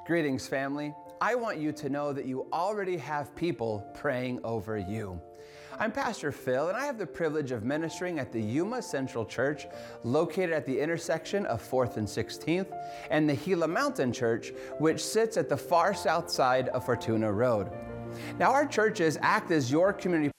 Greetings, family. I want you to know that you already have people praying over you. I'm Pastor Phil, and I have the privilege of ministering at the Yuma Central Church, located at the intersection of 4th and 16th, and the Gila Mountain Church, which sits at the far south side of Fortuna Road. Now, our churches act as your community